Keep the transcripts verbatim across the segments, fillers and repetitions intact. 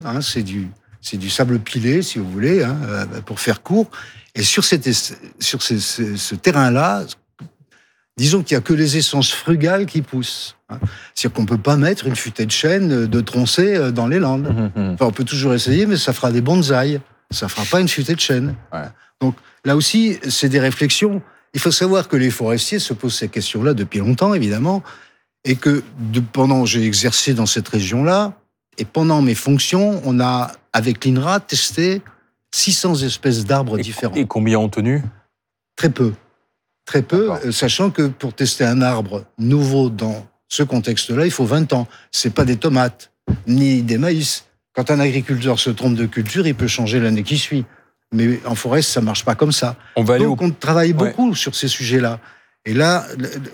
Hein, c'est du, c'est du sable pilé, si vous voulez, hein, pour faire court. Et sur, cette, sur ce, ce, ce terrain-là, disons qu'il n'y a que les essences frugales qui poussent. Hein. C'est-à-dire qu'on ne peut pas mettre une futaie de chêne de troncée dans les Landes. Mmh. Enfin, on peut toujours essayer, mais ça fera des bonsaïs. Ça ne fera pas une futaie de chêne. Ouais. Donc là aussi, c'est des réflexions. Il faut savoir que les forestiers se posent ces questions-là depuis longtemps, évidemment, et que de, pendant j'ai exercé dans cette région-là, et pendant mes fonctions, on a, avec l'I N R A, testé six cents espèces d'arbres et, différents. Et combien ont tenu ? Très peu. Très peu, D'accord. Sachant que pour tester un arbre nouveau dans ce contexte-là, il faut vingt ans. C'est pas des tomates, ni des maïs. Quand un agriculteur se trompe de culture, il peut changer l'année qui suit. Mais en forêt, ça marche pas comme ça. On va aller Donc, au... on travaille beaucoup ouais. sur ces sujets-là. Et là,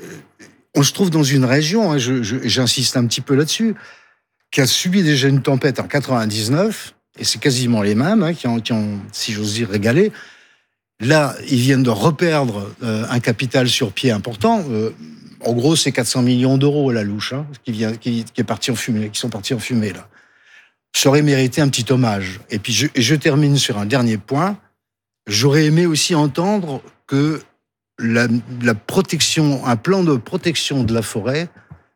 on se trouve dans une région, hein, je, je, j'insiste un petit peu là-dessus, qui a subi déjà une tempête en quatre-vingt-dix-neuf, et c'est quasiment les mêmes hein, qui, ont, qui ont, si j'ose dire, régalé. Là, ils viennent de reperdre euh, un capital sur pied important. Euh, en gros, c'est quatre cents millions d'euros à la louche, hein, qui, vient, qui, qui, est parti en fumée, qui sont partis en fumée, là. Ça aurait mérité un petit hommage. Et puis, je, je termine sur un dernier point. J'aurais aimé aussi entendre que la, la protection, un plan de protection de la forêt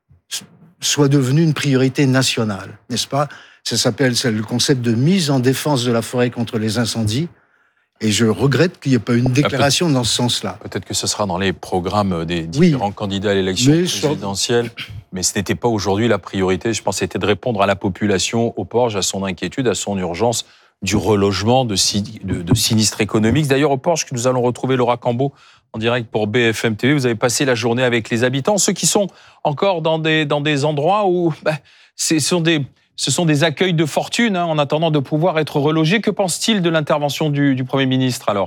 soit devenu une priorité nationale, n'est-ce pas ? Ça s'appelle, c'est le concept de mise en défense de la forêt contre les incendies. Et je regrette qu'il n'y ait pas une déclaration dans ce sens-là. Peut-être que ce sera dans les programmes des différents oui, candidats à l'élection présidentielle. Sur... Mais ce n'était pas aujourd'hui la priorité. Je pense que c'était de répondre à la population, au Porge, à son inquiétude, à son urgence du relogement, de, de, de sinistres économiques. D'ailleurs, au Porge, que nous allons retrouver Laura Cambeau en direct pour B F M T V. Vous avez passé la journée avec les habitants, ceux qui sont encore dans des, dans des endroits où bah, ce sont des... Ce sont des accueils de fortune hein, en attendant de pouvoir être relogés. Que pense-t-il de l'intervention du, du Premier ministre alors ?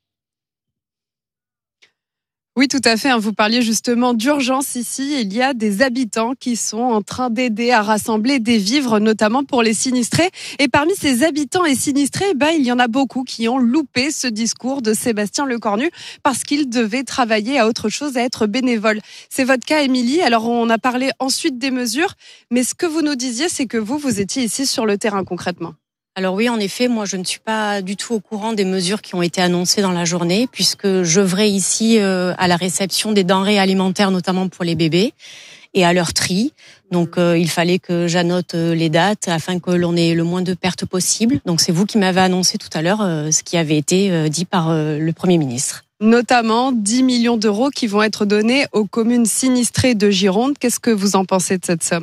Oui, tout à fait. Vous parliez justement d'urgence ici. Il y a des habitants qui sont en train d'aider à rassembler des vivres, notamment pour les sinistrés. Et parmi ces habitants et sinistrés, ben, il y en a beaucoup qui ont loupé ce discours de Sébastien Lecornu parce qu'il devait travailler à autre chose, à être bénévole. C'est votre cas, Émilie. Alors, on a parlé ensuite des mesures. Mais ce que vous nous disiez, c'est que vous, vous étiez ici sur le terrain concrètement. Alors oui, en effet, moi je ne suis pas du tout au courant des mesures qui ont été annoncées dans la journée, puisque j'œuvrais ici euh, à la réception des denrées alimentaires, notamment pour les bébés, et à leur tri. Donc euh, il fallait que j'annote euh, les dates afin que l'on ait le moins de pertes possible. Donc c'est vous qui m'avez annoncé tout à l'heure euh, ce qui avait été euh, dit par euh, le Premier ministre. Notamment dix millions d'euros qui vont être donnés aux communes sinistrées de Gironde. Qu'est-ce que vous en pensez de cette somme ?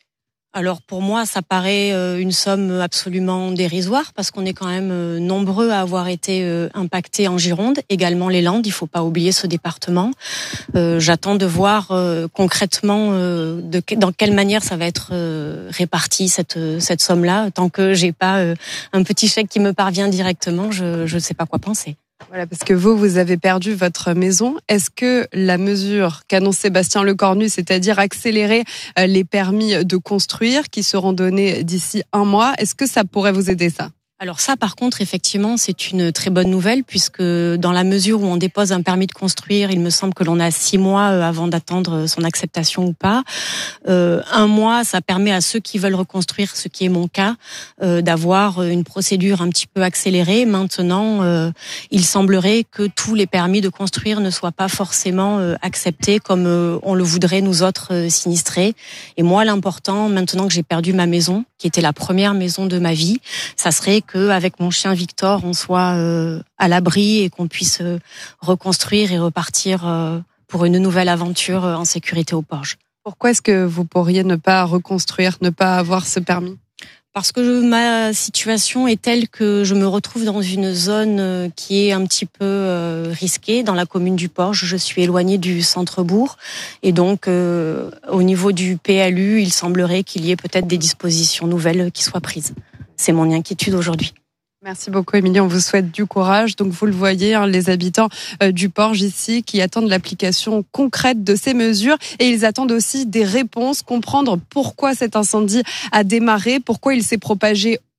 Alors pour moi, ça paraît une somme absolument dérisoire parce qu'on est quand même nombreux à avoir été impactés en Gironde, également les Landes, il ne faut pas oublier ce département. Euh, j'attends de voir euh, concrètement euh, de, dans quelle manière ça va être euh, réparti cette, cette somme-là. Tant que j'ai pas euh, un petit chèque qui me parvient directement, je ne sais pas quoi penser. Voilà, parce que vous, vous avez perdu votre maison. Est-ce que la mesure qu'annonce Sébastien Lecornu, c'est-à-dire accélérer les permis de construire qui seront donnés d'ici un mois, est-ce que ça pourrait vous aider ça ? Alors ça, par contre, effectivement, c'est une très bonne nouvelle puisque dans la mesure où on dépose un permis de construire, il me semble que l'on a six mois avant d'attendre son acceptation ou pas. Euh, un mois, ça permet à ceux qui veulent reconstruire, ce qui est mon cas, euh, d'avoir une procédure un petit peu accélérée. Maintenant, euh, il semblerait que tous les permis de construire ne soient pas forcément euh, acceptés comme euh, on le voudrait nous autres euh, sinistrés. Et moi, l'important, maintenant que j'ai perdu ma maison, qui était la première maison de ma vie, ça serait qu'avec mon chien Victor, on soit euh, à l'abri et qu'on puisse euh, reconstruire et repartir euh, pour une nouvelle aventure euh, en sécurité au Porge. Pourquoi est-ce que vous pourriez ne pas reconstruire, ne pas avoir ce permis ? Parce que ma situation est telle que je me retrouve dans une zone qui est un petit peu risquée, dans la commune du Porge. Je suis éloignée du centre-bourg. Et donc, euh, au niveau du P L U, il semblerait qu'il y ait peut-être des dispositions nouvelles qui soient prises. C'est mon inquiétude aujourd'hui. Merci beaucoup, Émilie. On vous souhaite du courage. Donc, vous le voyez, hein, les habitants euh, du Porge ici qui attendent l'application concrète de ces mesures et ils attendent aussi des réponses, comprendre pourquoi cet incendie a démarré, pourquoi il s'est propagé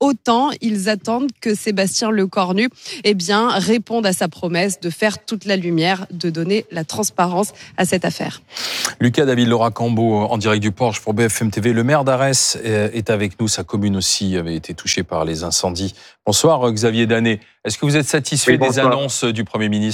autant ils attendent que Sébastien Lecornu eh bien, réponde à sa promesse de faire toute la lumière, de donner la transparence à cette affaire. Lucas David, Laura Cambo, en direct du Porche pour B F M T V. Le maire d'Arès est avec nous. Sa commune aussi avait été touchée par les incendies. Bonsoir Xavier Danet. Est-ce que vous êtes satisfait oui, des annonces du Premier ministre ?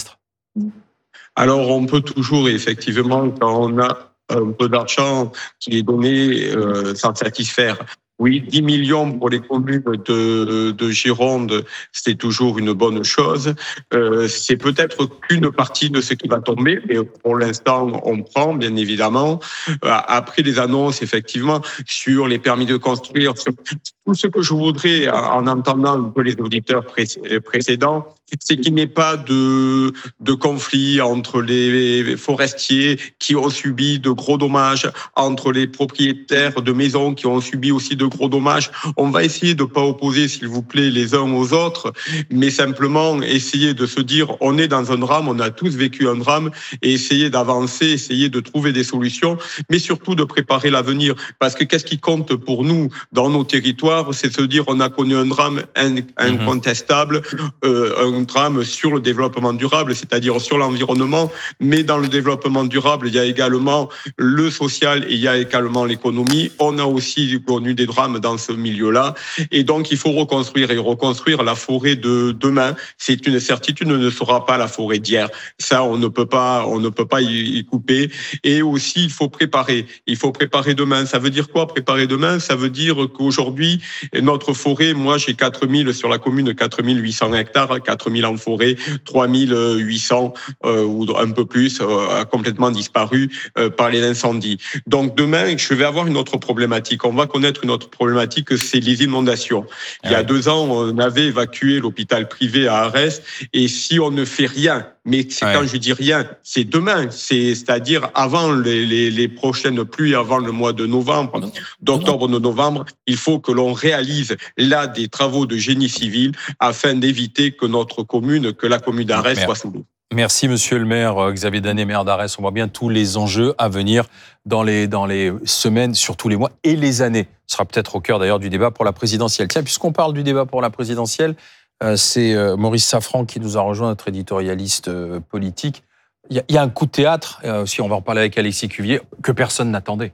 Alors, on peut toujours, effectivement, quand on a un peu d'argent qui est donné, euh, s'en satisfaire. Oui, dix millions pour les communes de, de Gironde, c'est toujours une bonne chose. Euh, c'est peut-être qu'une partie de ce qui va tomber, mais pour l'instant, on prend, bien évidemment. Après les annonces, effectivement, sur les permis de construire, sur tout ce que je voudrais, en entendant un peu les auditeurs précédents, c'est qu'il n'y ait pas de, de conflit entre les forestiers qui ont subi de gros dommages, entre les propriétaires de maisons qui ont subi aussi de gros dommages. On va essayer de ne pas opposer, s'il vous plaît, les uns aux autres, mais simplement essayer de se dire, on est dans un drame, on a tous vécu un drame, et essayer d'avancer, essayer de trouver des solutions, mais surtout de préparer l'avenir. Parce que qu'est-ce qui compte pour nous dans nos territoires, c'est de se dire, on a connu un drame incontestable, euh, un drame sur le développement durable, c'est-à-dire sur l'environnement, mais dans le développement durable, il y a également le social et il y a également l'économie. On a aussi connu des drames dans ce milieu-là, et donc il faut reconstruire et reconstruire la forêt de demain. C'est une certitude, ne sera pas la forêt d'hier. Ça, on ne peut pas, on ne peut pas y couper. Et aussi, il faut préparer. Il faut préparer demain. Ça veut dire quoi, préparer demain? Ça veut dire qu'aujourd'hui, notre forêt, moi, j'ai quatre mille sur la commune, quatre mille huit cents hectares, quatre mille en forêt, trois mille huit cents euh, ou un peu plus euh, complètement disparu euh, par les incendies. Donc demain, je vais avoir une autre problématique. On va connaître une autre problématique, c'est les inondations. Il y a deux ans, on avait évacué l'hôpital privé à Arès, et si on ne fait rien, mais c'est ouais. quand je dis rien, c'est demain, c'est, c'est-à-dire avant les, les, les prochaines pluies, avant le mois de novembre, d'octobre, de novembre, il faut que l'on réalise là des travaux de génie civil afin d'éviter que notre commune, que la commune d'Arès soit sous l'eau. Merci Monsieur le maire, Xavier Danet, maire d'Arès. On voit bien tous les enjeux à venir dans les, dans les semaines, sur tous les mois et les années. Ce sera peut-être au cœur d'ailleurs du débat pour la présidentielle. Tiens, puisqu'on parle du débat pour la présidentielle, euh, c'est euh, Maurice Safran qui nous a rejoint, notre éditorialiste euh, politique. Il y, y a un coup de théâtre, euh, si on va en parler avec Alexis Cuvier, que personne n'attendait.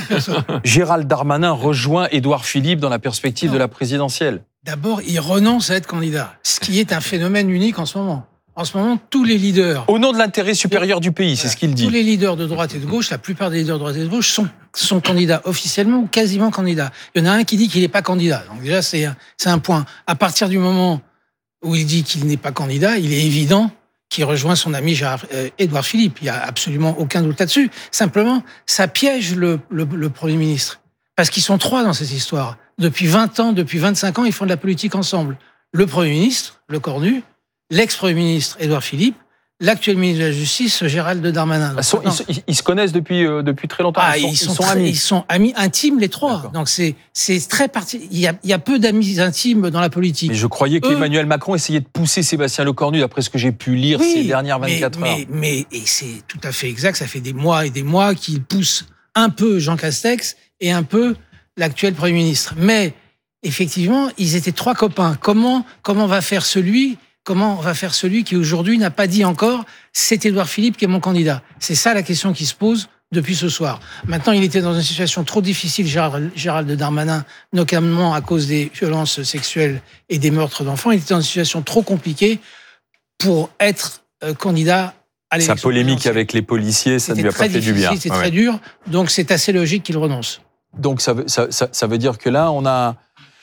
Gérald Darmanin rejoint Édouard Philippe dans la perspective non. de la présidentielle. D'abord, il renonce à être candidat, ce qui est un phénomène unique en ce moment. En ce moment, tous les leaders... Au nom de l'intérêt supérieur du pays, c'est voilà, ce qu'il dit. Tous les leaders de droite et de gauche, la plupart des leaders de droite et de gauche sont, sont candidats officiellement ou quasiment candidats. Il y en a un qui dit qu'il n'est pas candidat. Donc déjà, c'est un, c'est un point. À partir du moment où il dit qu'il n'est pas candidat, il est évident qu'il rejoint son ami Gérard, euh, Édouard Philippe. Il n'y a absolument aucun doute là-dessus. Simplement, ça piège le, le, le Premier ministre. Parce qu'ils sont trois dans cette histoire. Depuis vingt ans, depuis vingt-cinq ans, ils font de la politique ensemble. Le Premier ministre, Lecornu, l'ex-Premier ministre Édouard Philippe, l'actuel ministre de la Justice Gérald Darmanin. Ils, sont, ils, ils se connaissent depuis, euh, depuis très longtemps. Ah, ils, sont, ils, sont ils sont très, amis. Ils sont amis intimes, les trois. D'accord. Donc c'est, c'est très parti. Il y a, il y a peu d'amis intimes dans la politique. Mais je croyais qu'Emmanuel Macron essayait de pousser Sébastien Lecornu, d'après ce que j'ai pu lire oui, ces dernières vingt-quatre mais, heures. Mais, mais et c'est tout à fait exact. Ça fait des mois et des mois qu'il pousse un peu Jean Castex et un peu l'actuel Premier ministre. Mais effectivement, ils étaient trois copains. Comment, comment va faire celui Comment on va faire celui qui aujourd'hui n'a pas dit encore « c'est Édouard Philippe qui est mon candidat ». C'est ça la question qui se pose depuis ce soir. Maintenant, il était dans une situation trop difficile, Gérald, Gérald Darmanin, notamment à cause des violences sexuelles et des meurtres d'enfants. Il était dans une situation trop compliquée pour être euh, candidat à l'élection. Sa polémique avec les policiers, ça ne lui a pas fait du bien. C'était ah très ouais. dur, donc c'est assez logique qu'il renonce. Donc ça veut, ça, ça, ça veut dire que là, on a...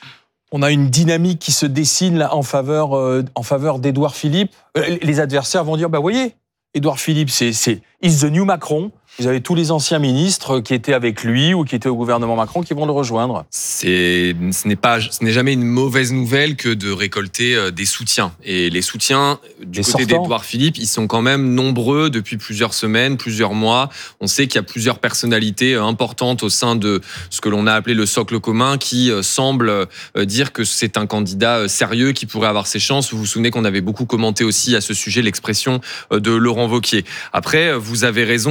On a une dynamique qui se dessine là en faveur, euh, en faveur d'Édouard Philippe. Les adversaires vont dire, bah voyez, Édouard Philippe, c'est, c'est is the new Macron. Vous avez tous les anciens ministres qui étaient avec lui ou qui étaient au gouvernement Macron qui vont le rejoindre. C'est, ce n'est pas, ce n'est jamais une mauvaise nouvelle que de récolter des soutiens. Et les soutiens du les côté d'Édouard Philippe, ils sont quand même nombreux depuis plusieurs semaines, plusieurs mois. On sait qu'il y a plusieurs personnalités importantes au sein de ce que l'on a appelé le socle commun qui semblent dire que c'est un candidat sérieux qui pourrait avoir ses chances. Vous vous souvenez qu'on avait beaucoup commenté aussi à ce sujet l'expression de Laurent Wauquiez. Après, vous avez raison, c'est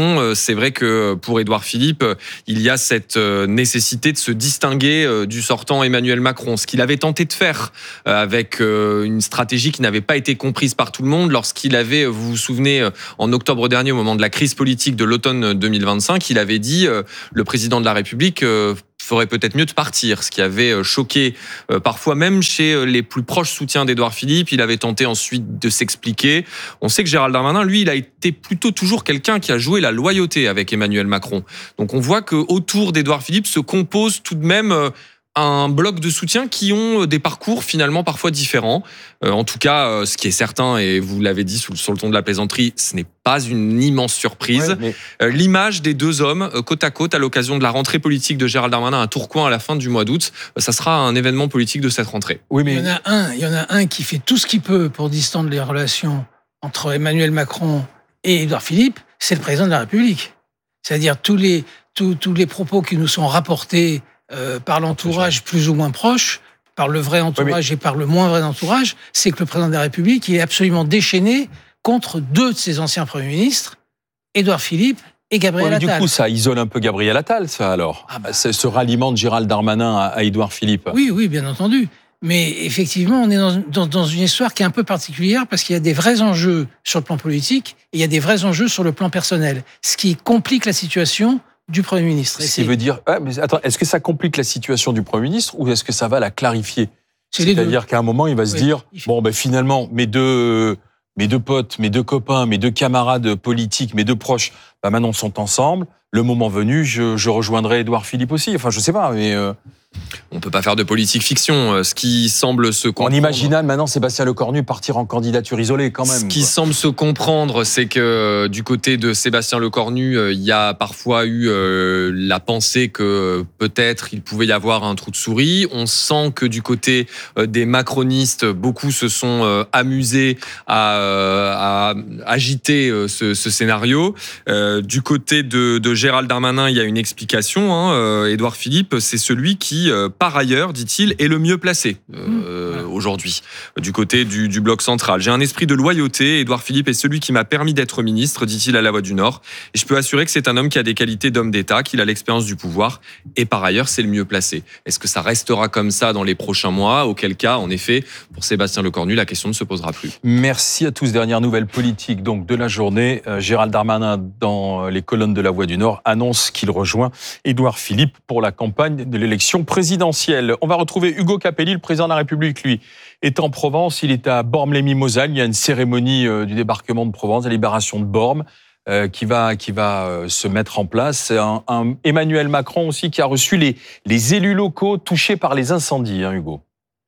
c'est vrai que pour Édouard Philippe, il y a cette nécessité de se distinguer du sortant Emmanuel Macron, ce qu'il avait tenté de faire avec une stratégie qui n'avait pas été comprise par tout le monde lorsqu'il avait, vous vous souvenez, en octobre dernier, au moment de la crise politique de l'automne deux mille vingt-cinq, il avait dit le président de la République ferait peut-être mieux de partir, ce qui avait choqué euh, parfois même chez les plus proches soutiens d'Édouard Philippe. Il avait tenté ensuite de s'expliquer. On sait que Gérald Darmanin, lui, il a été plutôt toujours quelqu'un qui a joué la loyauté avec Emmanuel Macron. Donc on voit qu'autour d'Édouard Philippe se compose tout de même euh, un bloc de soutien qui ont des parcours finalement parfois différents. Euh, en tout cas, euh, ce qui est certain, et vous l'avez dit sous, sur le ton de la plaisanterie, ce n'est pas une immense surprise. Ouais, mais... euh, l'image des deux hommes euh, côte à côte à l'occasion de la rentrée politique de Gérald Darmanin à Tourcoing à la fin du mois d'août, euh, ça sera un événement politique de cette rentrée. Oui, mais... il y en a un, il y en a un qui fait tout ce qu'il peut pour distendre les relations entre Emmanuel Macron et Édouard Philippe, c'est le président de la République. C'est-à-dire tous les tous, tous les propos qui nous sont rapportés Euh, par l'entourage plus ou moins proche, par le vrai entourage oui, mais... et par le moins vrai entourage, c'est que le président de la République il est absolument déchaîné contre deux de ses anciens premiers ministres, Édouard Philippe et Gabriel ouais, Attal. Du coup, ça isole un peu Gabriel Attal, ça alors. Ah bah... Ce ralliement de Gérald Darmanin à, à Édouard Philippe. Oui, oui, bien entendu. Mais effectivement, on est dans, dans, dans une histoire qui est un peu particulière parce qu'il y a des vrais enjeux sur le plan politique et il y a des vrais enjeux sur le plan personnel, ce qui complique la situation du Premier ministre. Ce qui veut dire, ah, mais attends, est-ce que ça complique la situation du Premier ministre ou est-ce que ça va la clarifier ? C'est C'est-à-dire qu'à un moment, il va se oui, dire, fait... bon, ben finalement, mes deux, mes deux potes, mes deux copains, mes deux camarades politiques, mes deux proches, ben maintenant sont ensemble. Le moment venu, je, je rejoindrai Édouard Philippe aussi. Enfin, je sais pas, mais euh... on peut pas faire de politique fiction. Ce qui semble se comprendre... On imaginait maintenant Sébastien Lecornu partir en candidature isolée quand même. Ce qui quoi. semble se comprendre, c'est que du côté de Sébastien Lecornu, il y a parfois eu euh, la pensée que peut-être il pouvait y avoir un trou de souris. On sent que du côté euh, des macronistes, beaucoup se sont euh, amusés à, euh, à agiter euh, ce, ce scénario. Euh, du côté de, de Gérald Darmanin, il y a une explication. Hein. Euh, Édouard Philippe, c'est celui qui Euh, par ailleurs, dit-il, est le mieux placé euh, mmh. aujourd'hui, du côté du, du bloc central. J'ai un esprit de loyauté. Édouard Philippe est celui qui m'a permis d'être ministre, dit-il à La Voix du Nord. Et je peux assurer que c'est un homme qui a des qualités d'homme d'État, qu'il a l'expérience du pouvoir. Et par ailleurs, c'est le mieux placé. Est-ce que ça restera comme ça dans les prochains mois ? Auquel cas, en effet, pour Sébastien Lecornu, la question ne se posera plus. Merci à tous. Dernière nouvelle politique donc de la journée. Euh, Gérald Darmanin, dans les colonnes de La Voix du Nord, annonce qu'il rejoint Édouard Philippe pour la campagne de l'élection présidentielle. On va retrouver Ugo Capelli, le président de la République, lui, est en Provence, il est à Bormes-les-Mimosas, il y a une cérémonie euh, du débarquement de Provence, de la libération de Bormes, euh, qui va, qui va euh, se mettre en place. Un, un Emmanuel Macron aussi qui a reçu les, les élus locaux touchés par les incendies, hein, Hugo.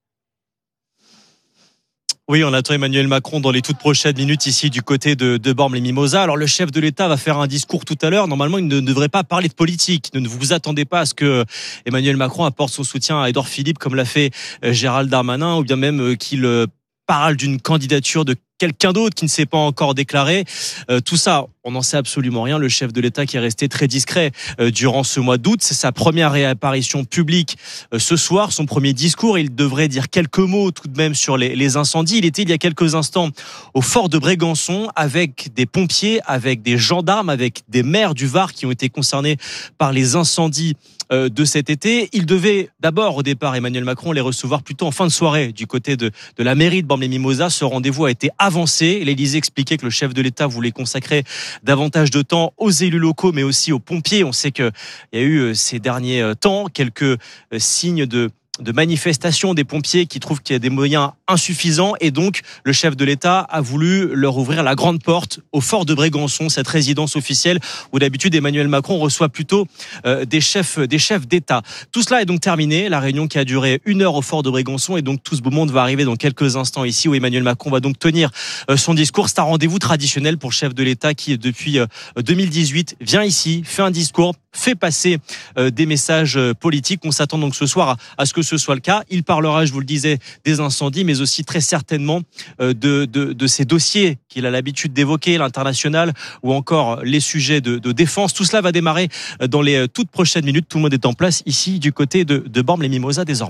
Oui, on attend Emmanuel Macron dans les toutes prochaines minutes ici du côté de, de Bormes-les-Mimosas. Alors le chef de l'État va faire un discours tout à l'heure. Normalement, il ne devrait pas parler de politique. Ne vous attendez pas à ce que Emmanuel Macron apporte son soutien à Édouard Philippe comme l'a fait Gérald Darmanin, ou bien même qu'il parle d'une candidature de quelqu'un d'autre qui ne s'est pas encore déclaré. Euh, tout ça, on n'en sait absolument rien. Le chef de l'État qui est resté très discret euh, durant ce mois d'août, c'est sa première réapparition publique euh, ce soir, son premier discours. Il devrait dire quelques mots tout de même sur les, les incendies. Il était il y a quelques instants au fort de Brégançon avec des pompiers, avec des gendarmes, avec des maires du Var qui ont été concernés par les incendies euh, de cet été. Il devait d'abord, au départ, Emmanuel Macron les recevoir plutôt en fin de soirée du côté de, de la mairie de Bormes-les-Mimosas. Ce rendez-vous a été avancé. L'Élysée expliquait que le chef de l'État voulait consacrer davantage de temps aux élus locaux, mais aussi aux pompiers. On sait qu'il y a eu ces derniers temps quelques signes de de manifestation des pompiers qui trouvent qu'il y a des moyens insuffisants, et donc le chef de l'État a voulu leur ouvrir la grande porte au fort de Brégançon, cette résidence officielle où d'habitude Emmanuel Macron reçoit plutôt euh, des chefs des chefs d'État. Tout cela est donc terminé, la réunion qui a duré une heure au fort de Brégançon, et donc tout ce beau monde va arriver dans quelques instants ici où Emmanuel Macron va donc tenir euh, son discours. C'est un rendez-vous traditionnel pour le chef de l'État qui depuis euh, deux mille dix-huit vient ici, fait un discours, fait passer euh, des messages euh, politiques. On s'attend donc ce soir à, à ce que ce soit le cas. Il parlera, je vous le disais, des incendies, mais aussi très certainement euh, de, de, de ces dossiers qu'il a l'habitude d'évoquer, l'international ou encore les sujets de, de défense. Tout cela va démarrer dans les toutes prochaines minutes. Tout le monde est en place ici du côté de, de Bormes-les-Mimosas désormais.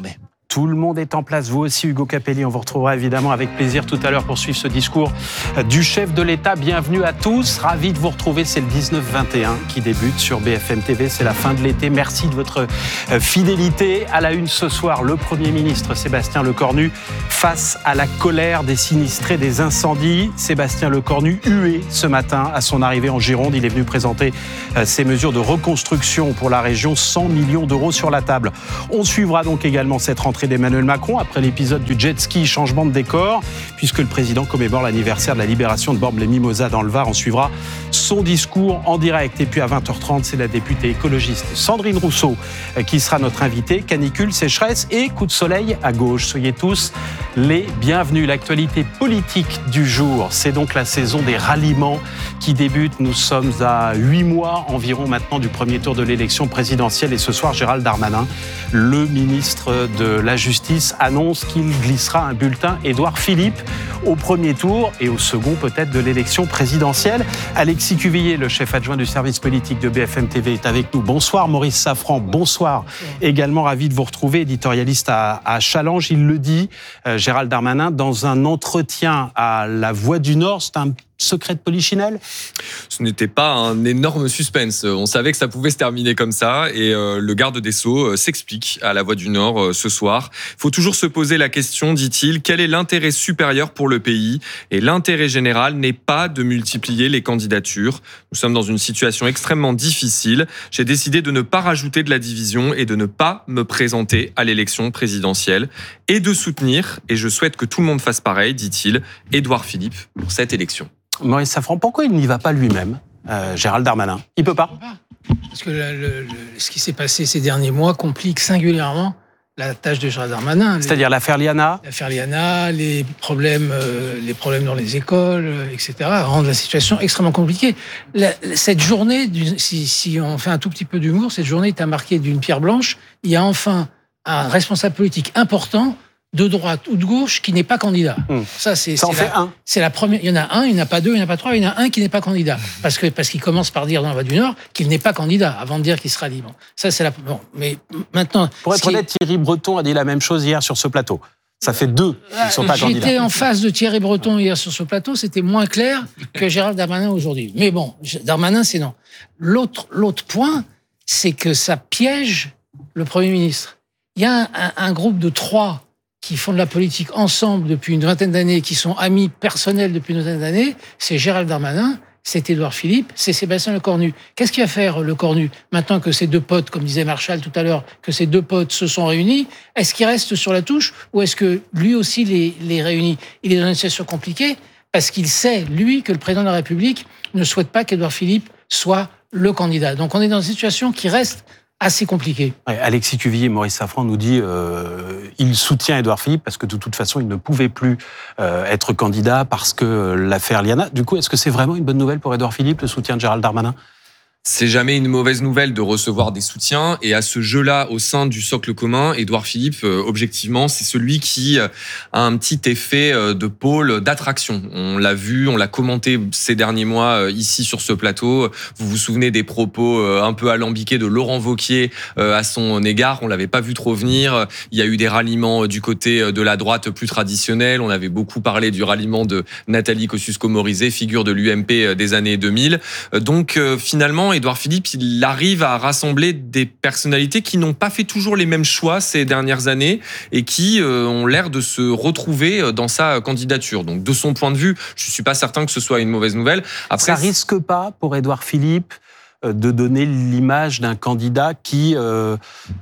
Tout le monde est en place, vous aussi Hugo Capelli, on vous retrouvera évidemment avec plaisir tout à l'heure pour suivre ce discours du chef de l'État. Bienvenue à tous, ravi de vous retrouver, c'est le dix-neuf vingt et un qui débute sur B F M T V, c'est la fin de l'été, merci de votre fidélité. À la une ce soir, le Premier ministre Sébastien Lecornu face à la colère des sinistrés des incendies. Sébastien Lecornu hué ce matin à son arrivée en Gironde, il est venu présenter ses mesures de reconstruction pour la région, cent millions d'euros sur la table. On suivra donc également cette rentrée d'Emmanuel Macron après l'épisode du jet ski, changement de décor, puisque le président commémore l'anniversaire de la libération de Bormes-les-Mimosas dans le Var. On suivra son discours en direct. Et puis à vingt heures trente, c'est la députée écologiste Sandrine Rousseau qui sera notre invitée. Canicule, sécheresse et coup de soleil à gauche. Soyez tous les bienvenus. L'actualité politique du jour, c'est donc la saison des ralliements qui débute. Nous sommes à huit mois environ maintenant du premier tour de l'élection présidentielle. Et ce soir, Gérald Darmanin, le ministre de la Justice, annonce qu'il glissera un bulletin Édouard Philippe au premier tour et au second peut-être de l'élection présidentielle. Alexis Cuvillier, le chef adjoint du service politique de B F M T V, est avec nous. Bonsoir Maurice Safran, bonsoir. Également ravi de vous retrouver, éditorialiste à, à Challenge. Il le dit, euh, Gérald Darmanin, dans un entretien à La Voix du Nord, c'est un secret de polichinelle ? Ce n'était pas un énorme suspense. On savait que ça pouvait se terminer comme ça et euh, le garde des Sceaux euh, s'explique à La Voix du Nord euh, ce soir. Il faut toujours se poser la question, dit-il, quel est l'intérêt supérieur pour le pays ? Et l'intérêt général n'est pas de multiplier les candidatures. Nous sommes dans une situation extrêmement difficile. J'ai décidé de ne pas rajouter de la division et de ne pas me présenter à l'élection présidentielle et de soutenir, et je souhaite que tout le monde fasse pareil, dit-il, Édouard Philippe pour cette élection. Maurice Safran, pourquoi il n'y va pas lui-même, euh, Gérald Darmanin ? Il peut pas. Parce que le, le, le, ce qui s'est passé ces derniers mois complique singulièrement la tâche de Gérald Darmanin. C'est-à-dire les, l'affaire Liana ? L'affaire Liana, les problèmes, euh, les problèmes dans les écoles, euh, et cetera, rendent la situation extrêmement compliquée. La, cette journée, si, si on fait un tout petit peu d'humour, cette journée est marquée d'une pierre blanche. Il y a enfin un responsable politique important de droite ou de gauche qui n'est pas candidat. Mmh. Ça, c'est, Ça en c'est fait la, un. C'est la première. Il y en a un, il n'y en a pas deux, il n'y en a pas trois, il y en a un qui n'est pas candidat. Parce que parce qu'il commence par dire dans la Voix du Nord qu'il n'est pas candidat avant de dire qu'il sera libre. Ça, c'est la. Bon, mais maintenant. Pour être honnête, Thierry Breton a dit la même chose hier sur ce plateau. Ça fait deux qui ne sont pas candidats. J'étais en face de Thierry Breton hier sur ce plateau, c'était moins clair que Gérald Darmanin aujourd'hui. Mais bon, Darmanin, c'est non. L'autre, l'autre point, c'est que ça piège le Premier ministre. Il y a un, un, un groupe de trois qui font de la politique ensemble depuis une vingtaine d'années, qui sont amis personnels depuis une vingtaine d'années, c'est Gérald Darmanin, c'est Édouard Philippe, c'est Sébastien Lecornu. Qu'est-ce qu'il va faire, Lecornu, maintenant que ces deux potes, comme disait Marshall tout à l'heure, que ces deux potes se sont réunis? Est-ce qu'il reste sur la touche ou est-ce que lui aussi les, les réunit? Il est dans une situation compliquée parce qu'il sait, lui, que le président de la République ne souhaite pas qu'Édouard Philippe soit le candidat. Donc on est dans une situation qui reste assez compliqué. Ouais, Alexis Cuvillier, Maurice Safran nous dit euh, il soutient Édouard Philippe parce que de toute façon, il ne pouvait plus euh, être candidat parce que l'affaire Liana. Du coup, est-ce que c'est vraiment une bonne nouvelle pour Édouard Philippe, le soutien de Gérald Darmanin ? C'est jamais une mauvaise nouvelle de recevoir des soutiens. Et à ce jeu-là, au sein du socle commun, Édouard Philippe, euh, objectivement, c'est celui qui a un petit effet de pôle d'attraction. On l'a vu, on l'a commenté ces derniers mois euh, ici sur ce plateau. Vous vous souvenez des propos euh, un peu alambiqués de Laurent Wauquiez euh, à son égard. On l'avait pas vu trop venir. Il y a eu des ralliements du côté de la droite plus traditionnelle. On avait beaucoup parlé du ralliement de Nathalie Kosciusko-Morizet, figure de l'U M P des années deux mille. Donc euh, finalement, Édouard Philippe, il arrive à rassembler des personnalités qui n'ont pas fait toujours les mêmes choix ces dernières années et qui euh, ont l'air de se retrouver dans sa candidature. Donc, de son point de vue, je ne suis pas certain que ce soit une mauvaise nouvelle. Après, ça risque pas pour Édouard Philippe de donner l'image d'un candidat qui euh,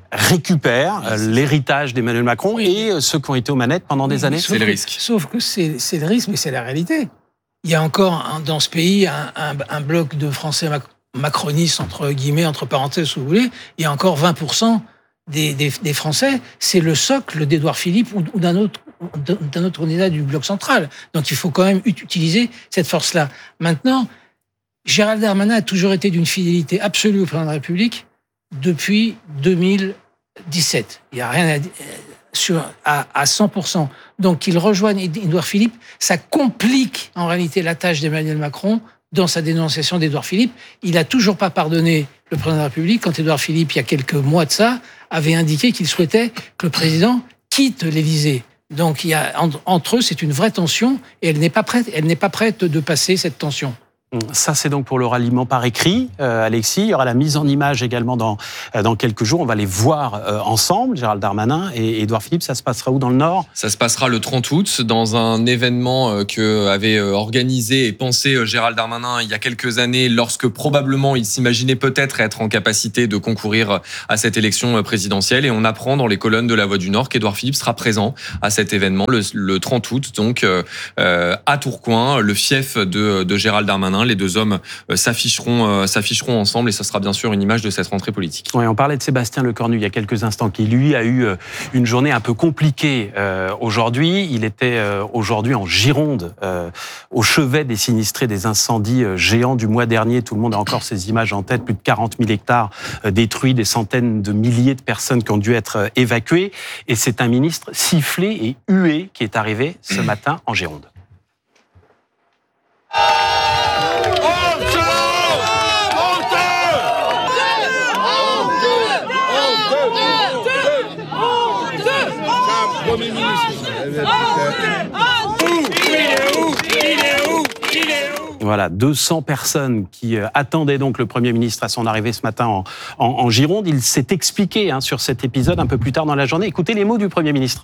récupère euh, l'héritage d'Emmanuel Macron oui. et euh, ceux qui ont été aux manettes pendant des oui, années. C'est le risque. Sauf que c'est, c'est le risque, mais c'est la réalité. Il y a encore dans ce pays un, un, un bloc de Français macronistes, entre guillemets, entre parenthèses, si vous voulez. Il y a encore vingt pour cent des, des, des Français. C'est le socle d'Édouard Philippe ou, ou d'un autre d'un autre candidat du bloc central. Donc il faut quand même utiliser cette force-là. Maintenant, Gérald Darmanin a toujours été d'une fidélité absolue au président de la République depuis deux mille dix-sept. Il n'y a rien à dire sur à, à cent pour cent. Donc qu'il rejoigne Édouard Philippe, ça complique en réalité la tâche d'Emmanuel Macron dans sa dénonciation d'Édouard Philippe. Il n'a toujours pas pardonné le président de la République quand Édouard Philippe, il y a quelques mois de ça, avait indiqué qu'il souhaitait que le président quittent l'Élysée. Donc, il y a, entre eux, c'est une vraie tension et elle n'est pas prête, elle n'est pas prête de passer cette tension. Ça, c'est donc pour le ralliement par écrit, euh, Alexis. Il y aura la mise en image également dans, euh, dans quelques jours. On va les voir euh, ensemble, Gérald Darmanin et Édouard Philippe. Ça se passera où dans le Nord ? Ça se passera le trente août dans un événement euh, que avait euh, organisé et pensé euh, Gérald Darmanin il y a quelques années, lorsque probablement il s'imaginait peut-être être en capacité de concourir à cette élection présidentielle. Et on apprend dans les colonnes de La Voix du Nord qu'Édouard Philippe sera présent à cet événement le, le trente août, donc euh, euh, à Tourcoing, le fief de, de Gérald Darmanin. Les deux hommes s'afficheront, euh, s'afficheront ensemble et ça sera bien sûr une image de cette rentrée politique. Oui, on parlait de Sébastien Lecornu il y a quelques instants, qui lui a eu une journée un peu compliquée euh, aujourd'hui. Il était euh, aujourd'hui en Gironde, euh, au chevet des sinistrés des incendies euh, géants du mois dernier. Tout le monde a encore ces images en tête. Plus de quarante mille hectares euh, détruits, des centaines de milliers de personnes qui ont dû être euh, évacuées. Et c'est un ministre sifflé et hué qui est arrivé ce matin en Gironde. Voilà, deux cents personnes qui attendaient donc le Premier ministre à son arrivée ce matin en, en, en Gironde. Il s'est expliqué hein, sur cet épisode un peu plus tard dans la journée. Écoutez les mots du Premier ministre.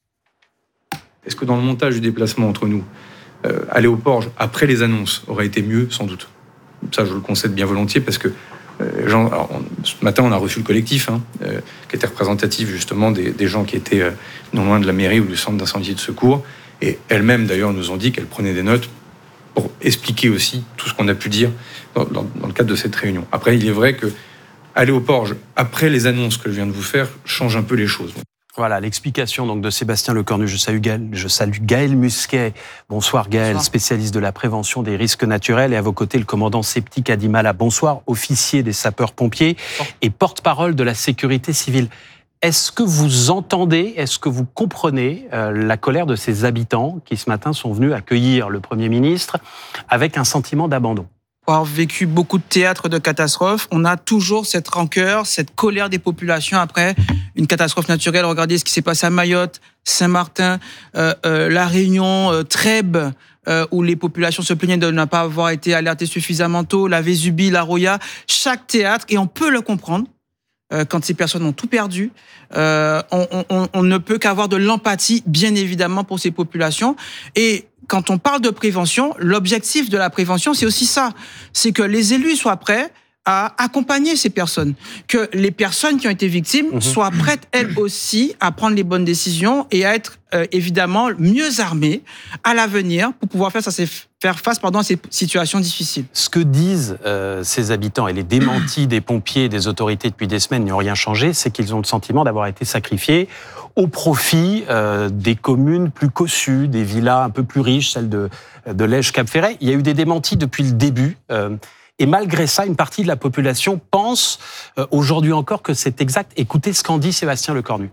Est-ce que dans le montage du déplacement entre nous, euh, aller au port après les annonces aurait été mieux ? Sans doute. Ça, je le concède bien volontiers parce que euh, gens, alors, on, ce matin, on a reçu le collectif hein, euh, qui était représentatif justement des, des gens qui étaient euh, non loin de la mairie ou du centre d'incendie et de secours. Et elles-mêmes, d'ailleurs, nous ont dit qu'elles prenaient des notes pour expliquer aussi tout ce qu'on a pu dire dans, dans, dans le cadre de cette réunion. Après, il est vrai que aller au port après les annonces que je viens de vous faire change un peu les choses. Voilà l'explication donc de Sébastien Lecornu. Je salue Gaël, je salue Gaël Musquet. Bonsoir Gaël, bonsoir. Spécialiste de la prévention des risques naturels. Et à vos côtés, le commandant Septik Adimala. Bonsoir, officier des sapeurs-pompiers et porte-parole de la sécurité civile. Est-ce que vous entendez, est-ce que vous comprenez euh, la colère de ces habitants qui ce matin sont venus accueillir le Premier ministre avec un sentiment d'abandon ? Pour avoir vécu beaucoup de théâtres de catastrophes, on a toujours cette rancœur, cette colère des populations après une catastrophe naturelle. Regardez ce qui s'est passé à Mayotte, Saint-Martin, euh, euh, La Réunion, euh, Trèbes, euh, où les populations se plaignaient de ne pas avoir été alertées suffisamment tôt, la Vésubie, la Roya, chaque théâtre, et on peut le comprendre. Euh, quand ces personnes ont tout perdu, euh, on, on, on ne peut qu'avoir de l'empathie, bien évidemment, pour ces populations. Et quand on parle de prévention, l'objectif de la prévention, c'est aussi ça. C'est que les élus soient prêts à accompagner ces personnes. Que les personnes qui ont été victimes mmh. soient prêtes, elles aussi, à prendre les bonnes décisions et à être, euh, évidemment, mieux armées à l'avenir pour pouvoir faire, ça, faire face pardon, à ces situations difficiles. Ce que disent euh, ces habitants et les démentis des pompiers et des autorités depuis des semaines n'ont rien changé, c'est qu'ils ont le sentiment d'avoir été sacrifiés au profit euh, des communes plus cossues, des villas un peu plus riches, celles de, de Lège-Cap-Ferret. Il y a eu des démentis depuis le début. Euh, Et malgré ça, une partie de la population pense euh, aujourd'hui encore que c'est exact. Écoutez ce qu'en dit Sébastien Lecornu.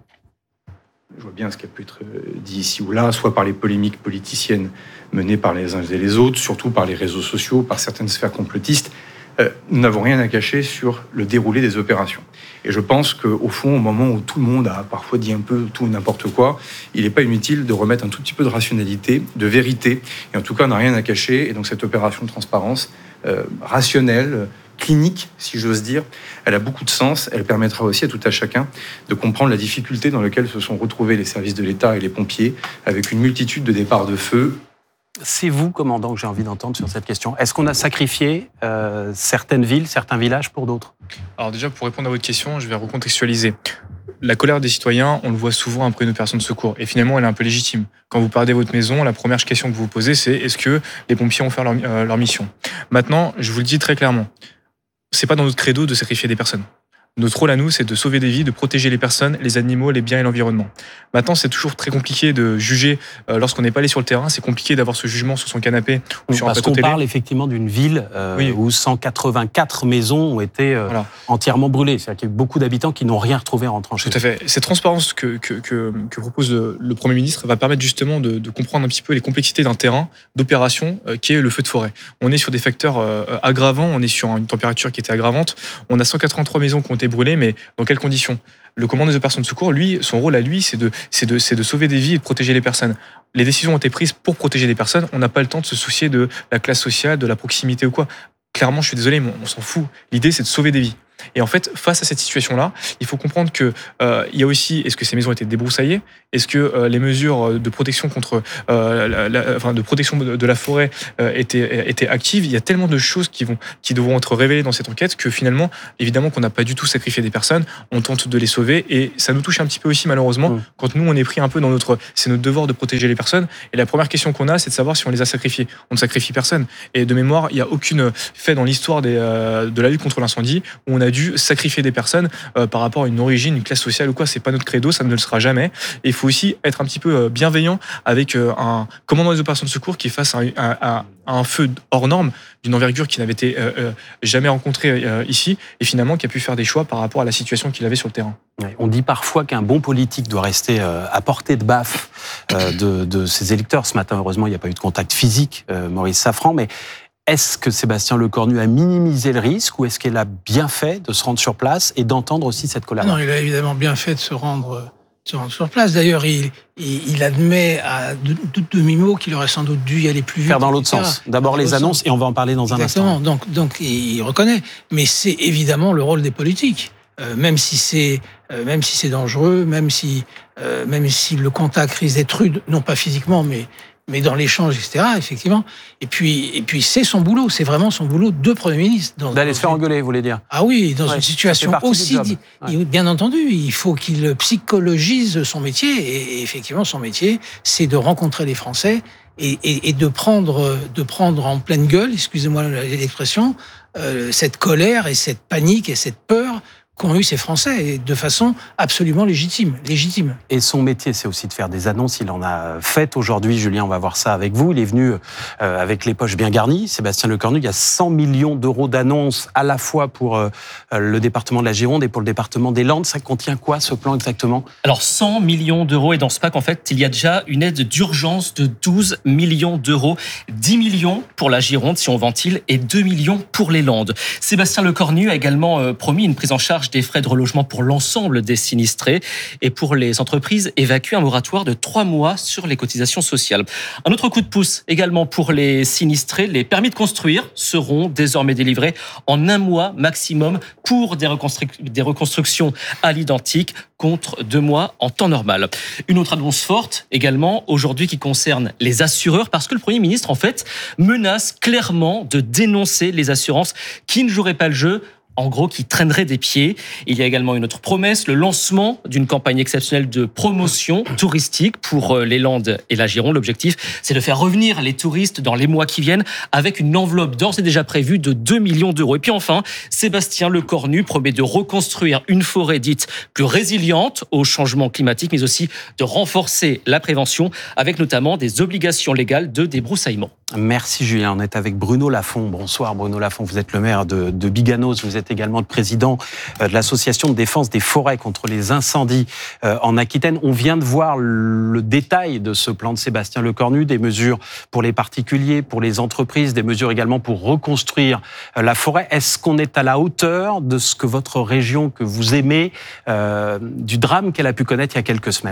Je vois bien ce qui a pu être dit ici ou là, soit par les polémiques politiciennes menées par les uns et les autres, surtout par les réseaux sociaux, par certaines sphères complotistes. Euh, nous n'avons rien à cacher sur le déroulé des opérations. Et je pense qu'au fond, au moment où tout le monde a parfois dit un peu tout n'importe quoi, il n'est pas inutile de remettre un tout petit peu de rationalité, de vérité. Et en tout cas, on n'a rien à cacher. Et donc cette opération de transparence euh, rationnelle, clinique, si j'ose dire, elle a beaucoup de sens. Elle permettra aussi à tout à chacun de comprendre la difficulté dans laquelle se sont retrouvés les services de l'État et les pompiers, avec une multitude de départs de feu. C'est vous, commandant, que j'ai envie d'entendre sur cette question. Est-ce qu'on a sacrifié euh, certaines villes, certains villages pour d'autres ? Alors déjà, pour répondre à votre question, je vais recontextualiser. La colère des citoyens, on le voit souvent après une opération de secours. Et finalement, elle est un peu légitime. Quand vous perdez votre maison, la première question que vous vous posez, c'est est-ce que les pompiers ont fait leur, euh, leur mission ? Maintenant, je vous le dis très clairement, c'est pas dans notre credo de sacrifier des personnes. Notre rôle à nous, c'est de sauver des vies, de protéger les personnes, les animaux, les biens et l'environnement. Maintenant, c'est toujours très compliqué de juger euh, lorsqu'on n'est pas allé sur le terrain. C'est compliqué d'avoir ce jugement sur son canapé ou oui, sur un plateau télé. Parce qu'on parle effectivement d'une ville euh, oui. où cent quatre-vingt-quatre maisons ont été euh, voilà. entièrement brûlées. C'est-à-dire qu'il y a beaucoup d'habitants qui n'ont rien retrouvé en rentrant chez eux. Tout à fait. Cette transparence que, que, que, que propose le, le Premier ministre va permettre justement de, de comprendre un petit peu les complexités d'un terrain d'opération euh, qui est le feu de forêt. On est sur des facteurs euh, aggravants, on est sur une température qui était aggravante. On a cent quatre-vingt-trois maisons qui ont été brûlées, mais dans quelles conditions ? Le commandant des opérations de secours, lui, son rôle à lui, c'est de, c'est de, c'est de sauver des vies et de protéger les personnes. Les décisions ont été prises pour protéger des personnes. On n'a pas le temps de se soucier de la classe sociale, de la proximité ou quoi. Clairement, je suis désolé, mais on s'en fout. L'idée, c'est de sauver des vies. Et en fait, face à cette situation-là, il faut comprendre que euh, il y a aussi, est-ce que ces maisons étaient débroussaillées ? Est-ce que euh, les mesures de protection contre, euh, la, la, enfin, de protection de, de la forêt euh, étaient, étaient actives ? Il y a tellement de choses qui vont, qui devront être révélées dans cette enquête que finalement, évidemment, qu'on n'a pas du tout sacrifié des personnes. On tente de les sauver et ça nous touche un petit peu aussi malheureusement mmh. quand nous on est pris un peu dans notre, c'est notre devoir de protéger les personnes. Et la première question qu'on a, c'est de savoir si on les a sacrifiés. On ne sacrifie personne. Et de mémoire, il n'y a aucune fait dans l'histoire des, euh, de la lutte contre l'incendie où on a dû sacrifier des personnes euh, par rapport à une origine, une classe sociale ou quoi. C'est pas notre credo, ça ne le sera jamais. Et il faut aussi être un petit peu bienveillant avec euh, un commandant des opérations de secours qui est face à un, à, à un feu hors norme d'une envergure qui n'avait été euh, euh, jamais rencontrée euh, ici et finalement qui a pu faire des choix par rapport à la situation qu'il avait sur le terrain. On dit parfois qu'un bon politique doit rester euh, à portée de baffe euh, de, de ses électeurs. Ce matin, heureusement, il n'y a pas eu de contact physique, euh, Maurice Safran, mais est-ce que Sébastien Lecornu a minimisé le risque ou est-ce qu'il a bien fait de se rendre sur place et d'entendre aussi cette colère ? Non, il a évidemment bien fait de se rendre, de se rendre sur place. D'ailleurs, il, il, il admet à demi-mot qu'il aurait sans doute dû y aller plus vite. Faire dans l'autre sens. D'abord les annonces sens. Et on va en parler dans Exactement. un instant. Donc, donc il reconnaît. Mais c'est évidemment le rôle des politiques. Euh, même si c'est euh, même si c'est dangereux, même si euh, même si le contact risque d'être rude, non pas physiquement, mais mais dans l'échange, et cetera. Effectivement. Et puis et puis c'est son boulot, c'est vraiment son boulot de Premier ministre. Dans, D'aller dans se faire une... engueuler, vous voulez dire ? Ah oui, dans ouais, une situation aussi, di... ouais. bien entendu, il faut qu'il psychologise son métier. Et, et effectivement, son métier, c'est de rencontrer les Français et, et, et de prendre de prendre en pleine gueule, excusez-moi l'expression, euh, cette colère et cette panique et cette peur qu'ont eu ces Français, et de façon absolument légitime, légitime. Et son métier, c'est aussi de faire des annonces. Il en a fait aujourd'hui, Julien, on va voir ça avec vous. Il est venu euh, avec les poches bien garnies. Sébastien Lecornu, il y a cent millions d'euros d'annonces à la fois pour euh, le département de la Gironde et pour le département des Landes. Ça contient quoi, ce plan exactement ? Alors, cent millions d'euros. Et dans ce pack, en fait, il y a déjà une aide d'urgence de douze millions d'euros. dix millions pour la Gironde, si on ventile, et deux millions pour les Landes. Sébastien Lecornu a également euh, promis une prise en charge des frais de relogement pour l'ensemble des sinistrés et pour les entreprises évacuer un moratoire de trois mois sur les cotisations sociales. Un autre coup de pouce également pour les sinistrés, les permis de construire seront désormais délivrés en un mois maximum pour des, reconstru- des reconstructions à l'identique contre deux mois en temps normal. Une autre annonce forte également aujourd'hui qui concerne les assureurs parce que le Premier ministre en fait menace clairement de dénoncer les assurances qui ne joueraient pas le jeu, en gros, qui traînerait des pieds. Il y a également une autre promesse, le lancement d'une campagne exceptionnelle de promotion touristique pour les Landes et la Gironde. L'objectif, c'est de faire revenir les touristes dans les mois qui viennent avec une enveloppe d'ores et déjà prévue de deux millions d'euros. Et puis enfin, Sébastien Lecornu promet de reconstruire une forêt dite plus résiliente au changement climatique, mais aussi de renforcer la prévention avec notamment des obligations légales de débroussaillement. Merci Julien. On est avec Bruno Lafont. Bonsoir Bruno Lafont, vous êtes le maire de, de Biganos, vous êtes également le président de l'association de défense des forêts contre les incendies en Aquitaine. On vient de voir le détail de ce plan de Sébastien Lecornu, des mesures pour les particuliers, pour les entreprises, des mesures également pour reconstruire la forêt. Est-ce qu'on est à la hauteur de ce que votre région, que vous aimez, euh, du drame qu'elle a pu connaître il y a quelques semaines ?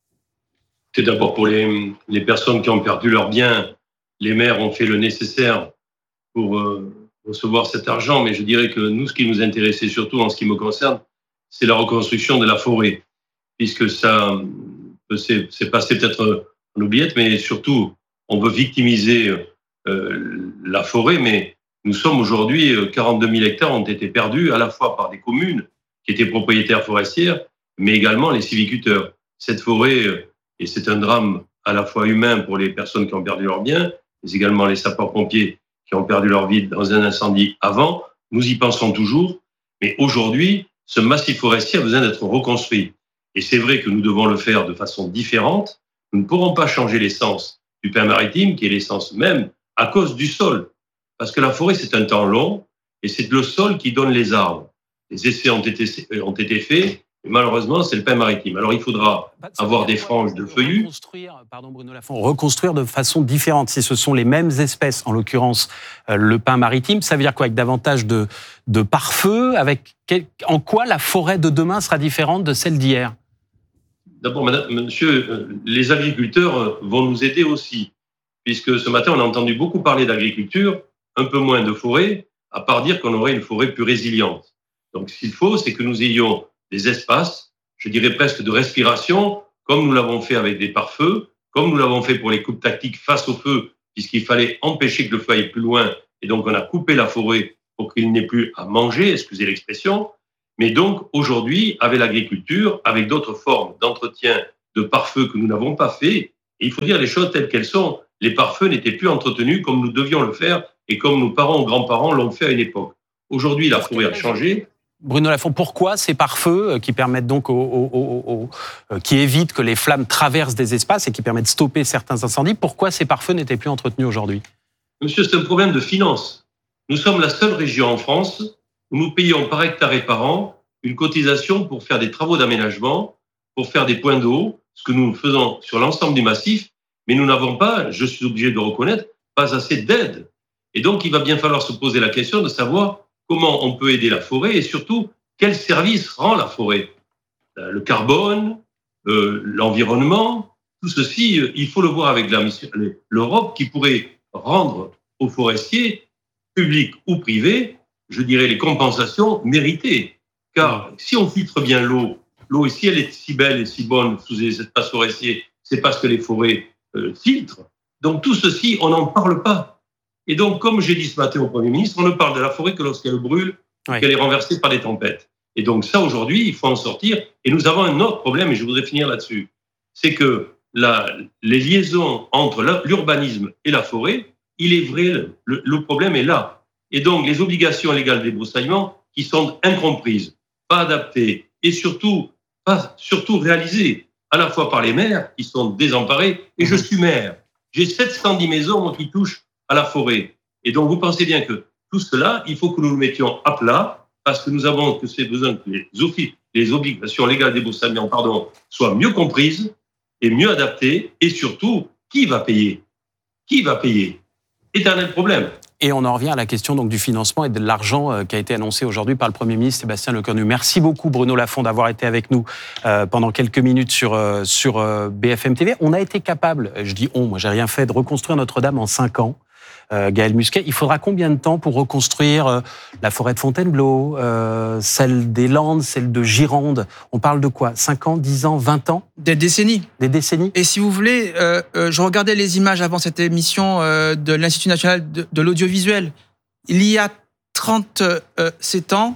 C'est d'abord pour les, les personnes qui ont perdu leurs biens. Les maires ont fait le nécessaire pour euh, recevoir cet argent, mais je dirais que nous, ce qui nous intéressait surtout en ce qui me concerne, c'est la reconstruction de la forêt, puisque ça c'est, c'est passé peut-être en oubliette, mais surtout, on veut victimiser euh, la forêt, mais nous sommes aujourd'hui, quarante-deux mille hectares ont été perdus, à la fois par des communes qui étaient propriétaires forestières, mais également les sylviculteurs. Cette forêt, et c'est un drame à la fois humain pour les personnes qui ont perdu leurs biens, mais également les sapeurs-pompiers qui ont perdu leur vie dans un incendie avant. Nous y pensons toujours, mais aujourd'hui, ce massif forestier a besoin d'être reconstruit. Et c'est vrai que nous devons le faire de façon différente. Nous ne pourrons pas changer l'essence du pain maritime, qui est l'essence même, à cause du sol. Parce que la forêt, c'est un temps long, et c'est le sol qui donne les arbres. Les essais ont été, ont été faits, Et malheureusement, c'est le pain maritime. Alors, il faudra avoir des franges de feuillus. Reconstruire, pardon Bruno Lafont, reconstruire de façon différente. Si ce sont les mêmes espèces, en l'occurrence euh, le pain maritime, ça veut dire quoi? Avec davantage de, de pare-feu, avec quel, en quoi la forêt de demain sera différente de celle d'hier? D'abord, madame, monsieur, les agriculteurs vont nous aider aussi, puisque ce matin, on a entendu beaucoup parler d'agriculture, un peu moins de forêt, à part dire qu'on aurait une forêt plus résiliente. Donc, ce qu'il faut, c'est que nous ayons des espaces, je dirais presque de respiration, comme nous l'avons fait avec des pare-feux, comme nous l'avons fait pour les coupes tactiques face au feu, puisqu'il fallait empêcher que le feu aille plus loin, et donc on a coupé la forêt pour qu'il n'ait plus à manger, excusez l'expression. Mais donc, aujourd'hui, avec l'agriculture, avec d'autres formes d'entretien de pare-feu que nous n'avons pas fait, et il faut dire les choses telles qu'elles sont, les pare-feux n'étaient plus entretenus comme nous devions le faire et comme nos parents ou grands-parents l'ont fait à une époque. Aujourd'hui, la forêt a changé. Bruno Lafont, pourquoi ces pare-feux qui permettent donc, aux, aux, aux, aux, qui évitent que les flammes traversent des espaces et qui permettent de stopper certains incendies, pourquoi ces pare-feux n'étaient plus entretenus aujourd'hui? Monsieur, c'est un problème de finance. Nous sommes la seule région en France où nous payons par hectare et par an une cotisation pour faire des travaux d'aménagement, pour faire des points d'eau, ce que nous faisons sur l'ensemble du massif, mais nous n'avons pas, je suis obligé de reconnaître, pas assez d'aide. Et donc, il va bien falloir se poser la question de savoir comment on peut aider la forêt et surtout, quel service rend la forêt? Le carbone, euh, l'environnement, tout ceci, euh, il faut le voir avec la mission, l'Europe qui pourrait rendre aux forestiers, publics ou privés, je dirais les compensations méritées. Car si on filtre bien l'eau, l'eau, et si elle est si belle et si bonne sous les espaces forestiers, c'est parce que les forêts euh, filtrent. Donc tout ceci, on n'en parle pas. Et donc, comme j'ai dit ce matin au Premier ministre, on ne parle de la forêt que lorsqu'elle brûle, oui. qu'elle est renversée par des tempêtes. Et donc ça, aujourd'hui, il faut en sortir. Et nous avons un autre problème, et je voudrais finir là-dessus. C'est que la, les liaisons entre l'urbanisme et la forêt, il est vrai, le, le problème est là. Et donc, les obligations légales des broussaillements qui sont incomprises, pas adaptées, et surtout, pas, surtout réalisées à la fois par les maires qui sont désemparés, et mmh. je suis maire. J'ai sept cent dix maisons qui touchent à la forêt. Et donc, vous pensez bien que tout cela, il faut que nous le mettions à plat, parce que nous avons que c'est besoin que les, offices, les obligations légales des broussaillements, pardon, soient mieux comprises et mieux adaptées, et surtout, qui va payer? Qui va payer? Éternel problème. Et on en revient à la question donc du financement et de l'argent qui a été annoncé aujourd'hui par le Premier ministre Sébastien Lecornu. Merci beaucoup Bruno Lafont d'avoir été avec nous euh, pendant quelques minutes sur, euh, sur euh, B F M T V. On a été capable, je dis on, moi j'ai rien fait, de reconstruire Notre-Dame en cinq ans. Euh, Gaël Musquet, il faudra combien de temps pour reconstruire euh, la forêt de Fontainebleau, euh, celle des Landes, celle de Gironde? On parle de quoi? cinq ans, dix ans, vingt ans? Des décennies. Des décennies. Et si vous voulez, euh, euh, je regardais les images avant cette émission euh, de l'Institut national de, de l'audiovisuel. Il y a trente-sept ans,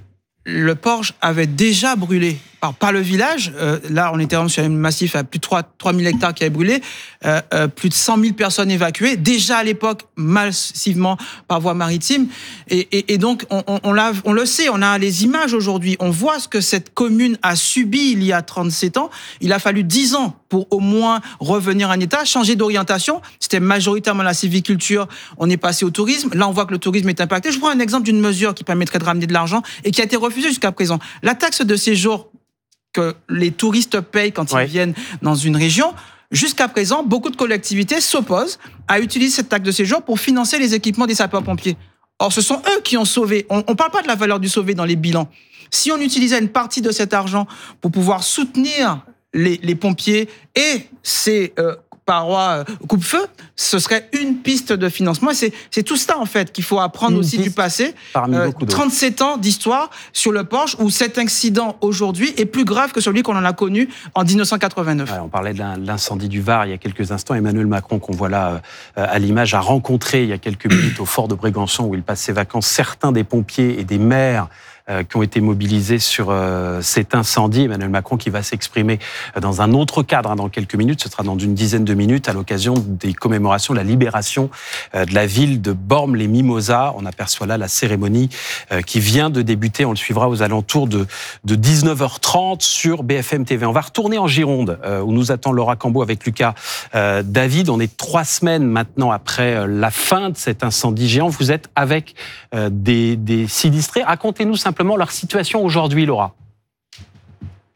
le Porge avait déjà brûlé. Alors, pas le village, euh, là on était sur un massif à plus de trois mille hectares qui avait brûlé, euh, euh, plus de cent mille personnes évacuées, déjà à l'époque massivement par voie maritime. Et, et, et donc on, on, on, l'a, on le sait, on a les images aujourd'hui, on voit ce que cette commune a subi il y a trente-sept ans. Il a fallu dix ans pour au moins revenir à un état, changer d'orientation. C'était majoritairement la sylviculture, on est passé au tourisme. Là on voit que le tourisme est impacté. Je prends un exemple d'une mesure qui permettrait de ramener de l'argent et qui a été refusée jusqu'à présent. La taxe de séjour que les touristes payent quand ils ouais. viennent dans une région. Jusqu'à présent, beaucoup de collectivités s'opposent à utiliser cette taxe de séjour pour financer les équipements des sapeurs-pompiers. Or, ce sont eux qui ont sauvé. On ne parle pas de la valeur du sauvé dans les bilans. Si on utilisait une partie de cet argent pour pouvoir soutenir les, les pompiers et ces euh, parois euh, coupe-feu, ce serait une piste de financement. Et c'est, c'est tout ça, en fait, qu'il faut apprendre une aussi du passé. Euh, trente-sept ans d'histoire sur le Porge, où cet incident, aujourd'hui, est plus grave que celui qu'on en a connu en dix-neuf cent quatre-vingt-neuf. Ouais, on parlait de l'incendie du Var il y a quelques instants. Emmanuel Macron, qu'on voit là euh, à l'image, a rencontré il y a quelques minutes au fort de Brégançon, où il passe ses vacances, certains des pompiers et des maires euh, qui ont été mobilisés sur euh, cet incendie. Emmanuel Macron qui va s'exprimer dans un autre cadre hein, dans quelques minutes. Ce sera dans une dizaine de minutes à l'occasion des commémorations de la libération euh, de la ville de Bormes-les-Mimosas. On aperçoit là la cérémonie euh, qui vient de débuter. On le suivra aux alentours de, de dix-neuf heures trente sur B F M T V. On va retourner en Gironde euh, où nous attend Laura Cambeau avec Lucas euh, David. On est trois semaines maintenant après euh, la fin de cet incendie géant. Vous êtes avec euh, des, des sinistrés. Racontez-nous simplement leur situation aujourd'hui, Laura.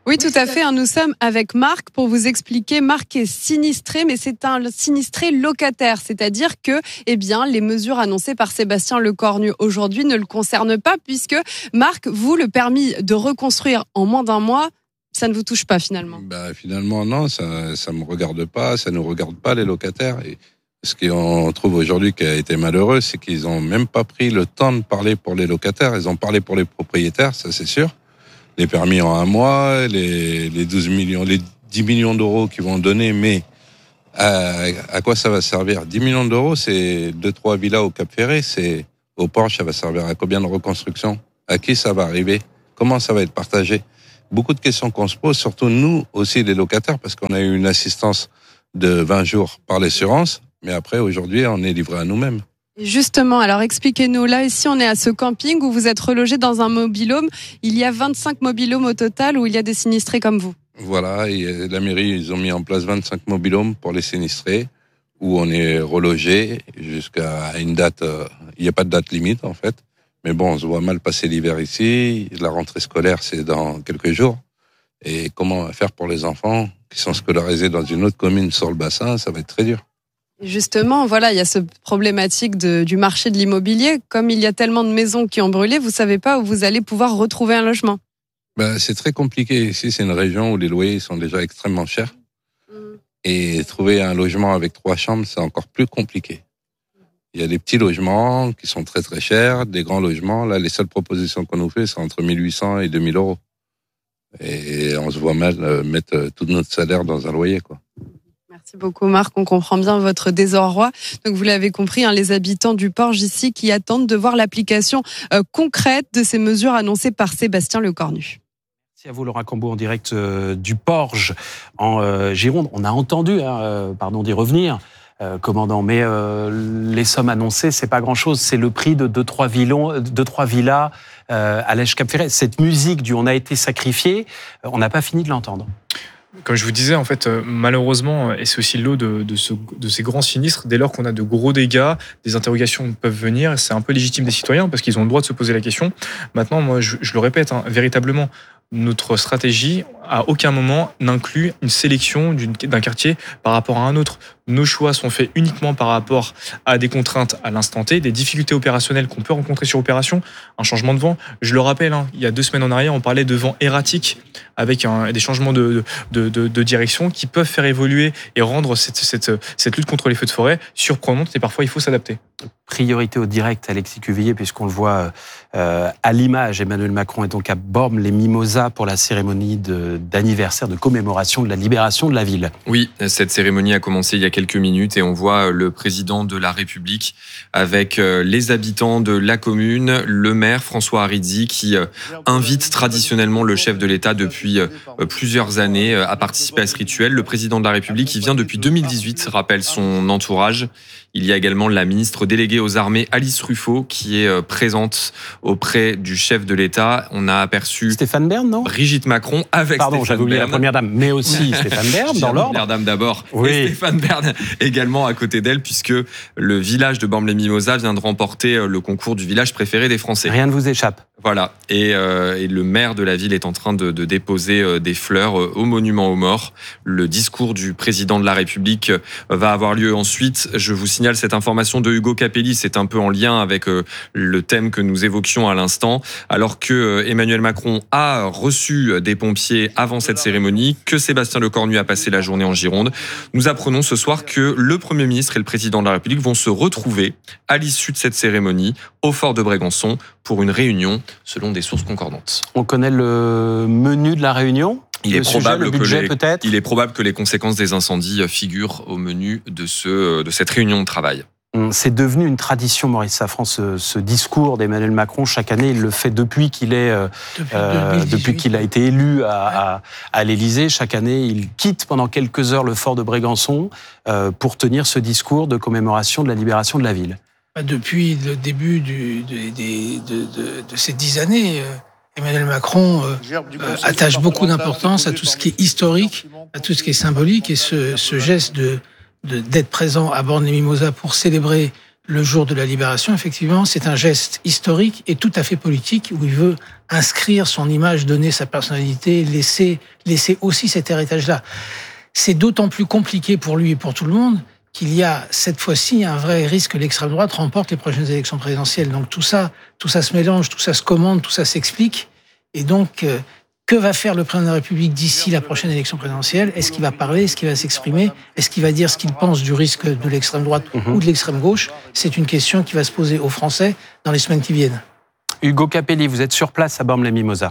Oui, tout à fait. Nous sommes avec Marc pour vous expliquer. Marc est sinistré, mais c'est un sinistré locataire. C'est-à-dire que, eh bien, les mesures annoncées par Sébastien Lecornu aujourd'hui ne le concernent pas puisque, Marc, vous, le permis de reconstruire en moins d'un mois, ça ne vous touche pas finalement. Bah, finalement, non, ça ne me regarde pas, ça ne nous regarde pas les locataires. Et ce qu'on trouve aujourd'hui qui a été malheureux, c'est qu'ils n'ont même pas pris le temps de parler pour les locataires. Ils ont parlé pour les propriétaires, ça c'est sûr. Les permis en un mois, les, les douze millions, les dix millions d'euros qu'ils vont donner, mais à, à quoi ça va servir? dix millions d'euros, c'est deux, trois villas au Cap Ferré, c'est, au Porche, ça va servir à combien de reconstruction? À qui ça va arriver? Comment ça va être partagé? Beaucoup de questions qu'on se pose, surtout nous aussi les locataires, parce qu'on a eu une assistance de vingt jours par l'assurance, mais après, aujourd'hui, on est livré à nous-mêmes. Justement, alors expliquez-nous, là ici on est à ce camping où vous êtes relogé dans un mobil-home. Il y a vingt-cinq mobil-homes au total où il y a des sinistrés comme vous. Voilà, et la mairie, ils ont mis en place vingt-cinq mobil-homes pour les sinistrés où on est relogé jusqu'à une date, euh, il n'y a pas de date limite en fait. Mais bon, on se voit mal passer l'hiver ici. La rentrée scolaire, c'est dans quelques jours. Et comment faire pour les enfants qui sont scolarisés dans une autre commune sur le bassin, ça va être très dur. Justement, voilà, il y a ce problématique de, du marché de l'immobilier. Comme il y a tellement de maisons qui ont brûlé, vous savez pas où vous allez pouvoir retrouver un logement. Ben, c'est très compliqué. Ici, c'est une région où les loyers sont déjà extrêmement chers. Mmh. Et trouver un logement avec trois chambres, c'est encore plus compliqué. Il y a des petits logements qui sont très très chers, des grands logements. Là, les seules propositions qu'on nous fait, c'est entre mille huit cents et deux mille euros. Et on se voit mal mettre tout notre salaire dans un loyer, quoi. Merci beaucoup Marc, on comprend bien votre désarroi. Donc vous l'avez compris, hein, les habitants du Porge ici qui attendent de voir l'application euh, concrète de ces mesures annoncées par Sébastien Lecornu. Merci à vous Laura Cambo en direct euh, du Porge en euh, Gironde. On a entendu, hein, euh, pardon d'y revenir, euh, commandant, mais euh, les sommes annoncées, c'est pas grand-chose. C'est le prix de deux trois villas, deux, trois villas euh, à l'Èche-Cap-Ferret. Cette musique du on a été sacrifié, euh, on n'a pas fini de l'entendre. Comme je vous disais, en fait, malheureusement, et c'est aussi le lot de, de, ce, de ces grands sinistres, dès lors qu'on a de gros dégâts, des interrogations peuvent venir, c'est un peu légitime des citoyens parce qu'ils ont le droit de se poser la question. Maintenant, moi, je, je le répète, hein, véritablement, notre stratégie, à aucun moment, n'inclut une sélection d'une, d'un quartier par rapport à un autre. Nos choix sont faits uniquement par rapport à des contraintes à l'instant T, des difficultés opérationnelles qu'on peut rencontrer sur opération, un changement de vent. Je le rappelle, hein, il y a deux semaines en arrière, on parlait de vent erratique avec un, des changements de, de, de, de direction qui peuvent faire évoluer et rendre cette, cette, cette lutte contre les feux de forêt surprenante et parfois il faut s'adapter. Priorité au direct, Alexis Cuvillier, puisqu'on le voit euh, à l'image. Emmanuel Macron est donc à Bormes-les-Mimosas pour la cérémonie de, d'anniversaire, de commémoration de la libération de la ville. Oui, cette cérémonie a commencé il y a quelques minutes et on voit le président de la République avec les habitants de la commune, le maire François Aridzi qui invite traditionnellement le chef de l'État depuis plusieurs années à participer à ce rituel. Le président de la République qui vient depuis deux mille dix-huit, rappelle son entourage. Il y a également la ministre déléguée aux armées, Alice Ruffo, qui est présente auprès du chef de l'État. On a aperçu Stéphane Bern, non Brigitte Macron avec Pardon, Stéphane j'avais oublié Bern. La première dame, mais aussi Stéphane Bern, dans l'ordre. La première dame d'abord, oui. Et Stéphane Bern également à côté d'elle, puisque le village de Bormes-les-Mimosas vient de remporter le concours du village préféré des Français. Rien ne vous échappe. Voilà, et, euh, et le maire de la ville est en train de, de déposer euh, des fleurs euh, au monument aux morts. Le discours du président de la République euh, va avoir lieu ensuite. Je vous signale cette information de Hugo Capelli, c'est un peu en lien avec euh, le thème que nous évoquions à l'instant. Alors que euh, Emmanuel Macron a reçu des pompiers avant cette cérémonie, que Sébastien Lecornu a passé la journée en Gironde, nous apprenons ce soir que le Premier ministre et le président de la République vont se retrouver à l'issue de cette cérémonie au fort de Brégançon pour une réunion selon des sources concordantes. On connaît le menu de la réunion ? Il est, sujet, probable le budget, que les, peut-être il est probable que les conséquences des incendies figurent au menu de, ce, de cette réunion de travail. C'est devenu une tradition, Maurice Safran, ce, ce discours d'Emmanuel Macron. Chaque année, il le fait depuis qu'il est, euh, euh, depuis qu'il a été élu à, à, à l'Élysée. Chaque année, il quitte pendant quelques heures le fort de Brégançon euh, pour tenir ce discours de commémoration de la libération de la ville. Depuis le début du, de, de, de, de, de ces dix années, Emmanuel Macron euh, attache beaucoup d'importance à tout ce qui est historique, à tout ce qui est symbolique, et ce, ce geste de, de, d'être présent à Bormes-les-Mimosas pour célébrer le jour de la libération, effectivement, c'est un geste historique et tout à fait politique où il veut inscrire son image, donner sa personnalité, laisser, laisser aussi cet héritage-là. C'est d'autant plus compliqué pour lui et pour tout le monde qu'il y a cette fois-ci un vrai risque que l'extrême droite remporte les prochaines élections présidentielles. Donc tout ça, tout ça se mélange, tout ça se commande, tout ça s'explique. Et donc, euh, que va faire le président de la République d'ici la prochaine élection présidentielle ? Est-ce qu'il va parler ? Est-ce qu'il va s'exprimer ? Est-ce qu'il va dire ce qu'il pense du risque de l'extrême droite mmh. ou de l'extrême gauche ? C'est une question qui va se poser aux Français dans les semaines qui viennent. Ugo Capelli, vous êtes sur place à Bormes-les-Mimosas.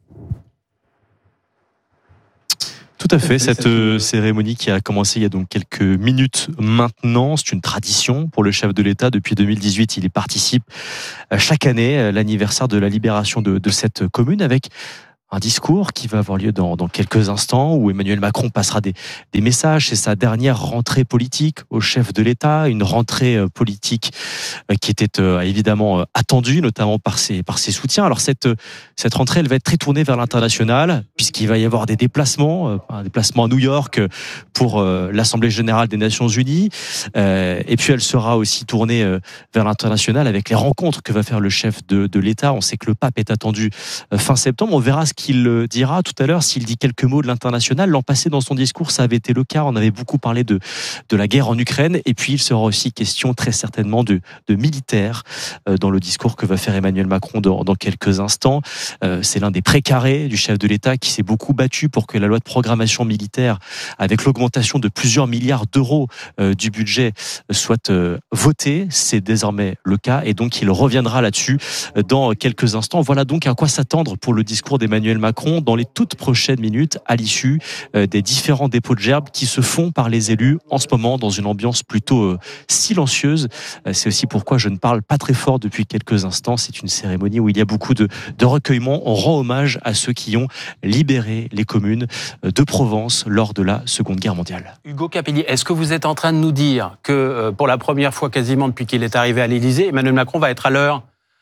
Tout à fait, cette euh, cérémonie qui a commencé il y a donc quelques minutes maintenant, c'est une tradition pour le chef de l'État. Depuis deux mille dix-huit, il y participe chaque année à l'anniversaire de la libération de, de cette commune avec un discours qui va avoir lieu dans, dans quelques instants où Emmanuel Macron passera des, des messages. C'est sa dernière rentrée politique au chef de l'État, une rentrée politique qui était euh, évidemment attendue, notamment par ses, par ses soutiens. Alors cette, cette rentrée, elle va être très tournée vers l'international puisqu'il va y avoir des déplacements, euh, un déplacement à New York pour euh, l'Assemblée générale des Nations Unies. Euh, et puis elle sera aussi tournée euh, vers l'international avec les rencontres que va faire le chef de, de l'État. On sait que le pape est attendu euh, fin septembre. On verra ce qu'il dira tout à l'heure, s'il dit quelques mots de l'international. L'an passé, dans son discours, ça avait été le cas. On avait beaucoup parlé de, de la guerre en Ukraine. Et puis, il sera aussi question, très certainement, de, de militaires euh, dans le discours que va faire Emmanuel Macron dans, dans quelques instants. Euh, c'est l'un des précarés du chef de l'État qui s'est beaucoup battu pour que la loi de programmation militaire, avec l'augmentation de plusieurs milliards d'euros euh, du budget, soit euh, votée. C'est désormais le cas. Et donc, il reviendra là-dessus dans quelques instants. Voilà donc à quoi s'attendre pour le discours d'Emmanuel Macron dans les toutes prochaines minutes à l'issue des différents dépôts de gerbes qui se font par les élus en ce moment dans une ambiance plutôt silencieuse. C'est aussi pourquoi je ne parle pas très fort depuis quelques instants. C'est une cérémonie où il y a beaucoup de, de recueillement. On rend hommage à ceux qui ont libéré les communes de Provence lors de la Seconde Guerre mondiale. Ugo Capelli, est-ce que vous êtes en train de nous dire que pour la première fois quasiment depuis qu'il est arrivé à l'Élysée, Emmanuel Macron va être à l'heure ?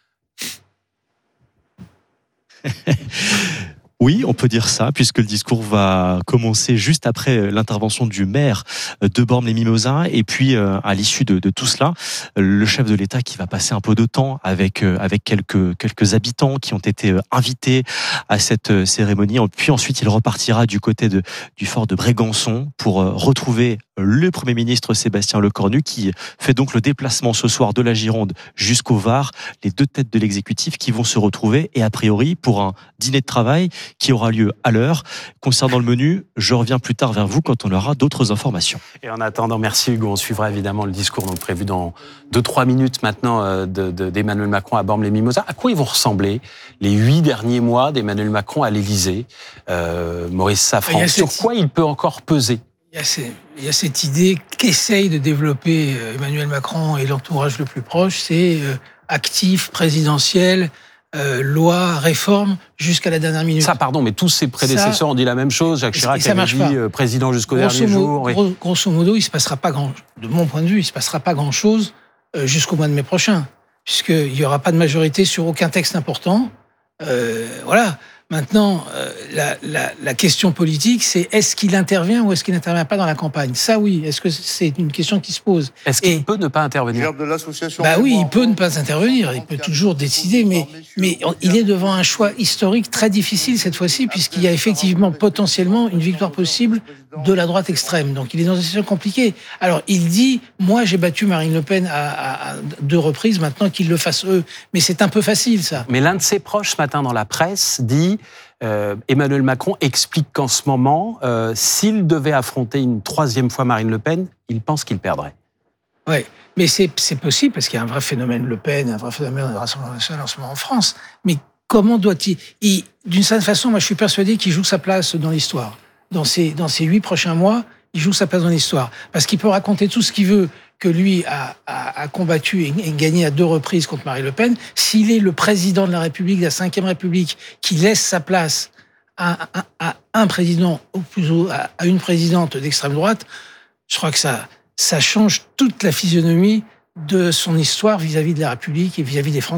Oui, on peut dire ça, puisque le discours va commencer juste après l'intervention du maire de Bormes-les-Mimosas. Et puis, à l'issue de, de tout cela, le chef de l'État qui va passer un peu de temps avec, avec quelques, quelques habitants qui ont été invités à cette cérémonie. Puis ensuite, il repartira du côté de, du fort de Brégançon pour retrouver le Premier ministre Sébastien Lecornu qui fait donc le déplacement ce soir de la Gironde jusqu'au Var. Les deux têtes de l'exécutif qui vont se retrouver et a priori pour un dîner de travail qui aura lieu à l'heure. Concernant le menu, je reviens plus tard vers vous quand on aura d'autres informations. Et en attendant, merci Hugo. On suivra évidemment le discours donc prévu dans deux trois minutes maintenant de, de, d'Emmanuel Macron à Bormes-les-Mimosas. À quoi ils vont ressembler les huit derniers mois d'Emmanuel Macron à l'Élysée, euh, Maurice Safran? Sur quoi il peut encore peser? Il y, a ces, il y a cette idée qu'essaye de développer Emmanuel Macron et l'entourage le plus proche, c'est euh, actif, présidentiel, euh, loi, réforme, jusqu'à la dernière minute. Ça, pardon, mais tous ses prédécesseurs ça, ont dit la même chose. Jacques Chirac avait dit euh, président jusqu'au grosso dernier jour. Oui. Gros, grosso modo, il se passera pas grand, de mon point de vue, il se passera pas grand-chose euh, jusqu'au mois de mai prochain, puisqu'il y aura pas de majorité sur aucun texte important. Euh, voilà. Maintenant, euh, la, la, la question politique, c'est est-ce qu'il intervient ou est-ce qu'il n'intervient pas dans la campagne? Ça, oui. Est-ce que c'est une question qui se pose? Est-ce qu'il Et, peut ne pas intervenir? De bah oui, il peut ne pas intervenir. Il peut toujours décider, mais, mais il est devant un choix historique très difficile cette fois-ci, puisqu'il y a effectivement potentiellement une victoire possible de la droite extrême. Donc, il est dans une situation compliquée. Alors, il dit, moi, j'ai battu Marine Le Pen à, à, à deux reprises, maintenant qu'ils le fassent eux. Mais c'est un peu facile, ça. Mais l'un de ses proches, ce matin, dans la presse, dit... Euh, Emmanuel Macron explique qu'en ce moment, euh, s'il devait affronter une troisième fois Marine Le Pen, il pense qu'il perdrait. Oui, mais c'est, c'est possible parce qu'il y a un vrai phénomène Le Pen, un vrai phénomène de Rassemblement national en ce moment en France. Mais comment doit-il... Il, d'une certaine façon, moi je suis persuadé qu'il joue sa place dans l'histoire. Dans ces, dans ces huit prochains mois, il joue sa place dans l'histoire. Parce qu'il peut raconter tout ce qu'il veut, que lui a, a, a combattu et, et gagné à deux reprises contre Marine Le Pen. S'il est le président de la République, de la cinquième République, qui laisse sa place à, à, à un président, ou plutôt à, à une présidente d'extrême droite, je crois que ça, ça change toute la physionomie de son histoire vis-à-vis de la République et vis-à-vis des Français.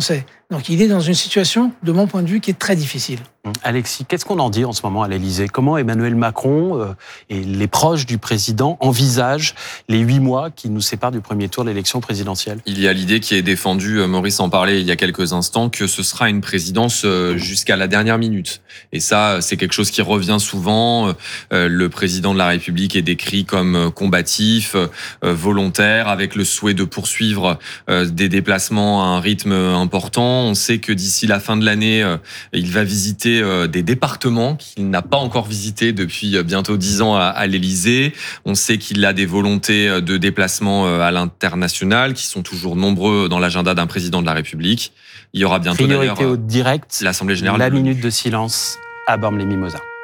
Donc il est dans une situation, de mon point de vue, qui est très difficile. Alexis, qu'est-ce qu'on en dit en ce moment à l'Élysée? Comment Emmanuel Macron euh, et les proches du président envisagent les huit mois qui nous séparent du premier tour de l'élection présidentielle? Il y a l'idée qui est défendue, Maurice en parlait il y a quelques instants, que ce sera une présidence jusqu'à la dernière minute. Et ça, c'est quelque chose qui revient souvent. Le président de la République est décrit comme combatif, volontaire, avec le souhait de poursuivre des déplacements à un rythme important. On sait que d'ici la fin de l'année, il va visiter des départements qu'il n'a pas encore visités depuis bientôt dix ans à l'Élysée. On sait qu'il a des volontés de déplacement à l'international qui sont toujours nombreux dans l'agenda d'un président de la République. Il y aura bientôt Priorité d'ailleurs au direct, l'Assemblée générale. La minute de silence à Bormes-les-Mimosas.